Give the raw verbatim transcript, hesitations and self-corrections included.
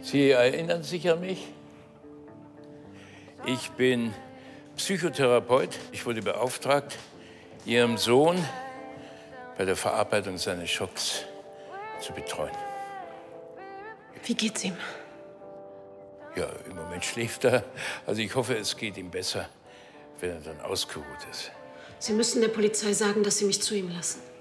Sie erinnern sich an mich? Ich bin Psychotherapeut. Ich wurde beauftragt, Ihrem Sohn bei der Verarbeitung seines Schocks zu betreuen. Wie geht's ihm? Ja, im Moment schläft er. Also ich hoffe, es geht ihm besser, wenn er dann ausgeruht ist. Sie müssen der Polizei sagen, dass Sie mich zu ihm lassen.